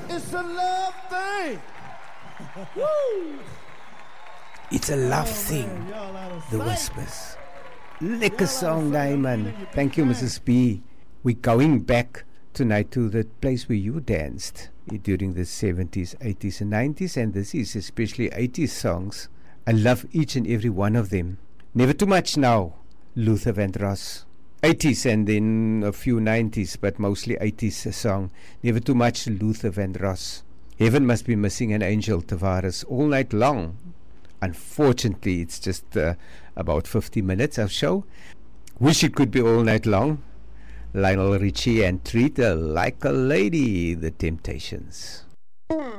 It's a love thing. Woo! It's a love thing. The Whispers. Lekker song, man. Thank you, Mrs. B. We're going back tonight to the place where you danced during the 70s, 80s and 90s, and this is especially 80s songs. I love each and every one of them. Never Too Much Now, Luther Vandross. 80s and then a few 90s, but mostly 80s song. Never Too Much, Luther Vandross. Heaven Must Be Missing an Angel, Tavares. All Night Long. Unfortunately, it's just about 50 minutes of show. Wish It Could Be All Night Long. Lionel Richie and Treat Her Like a Lady, The Temptations.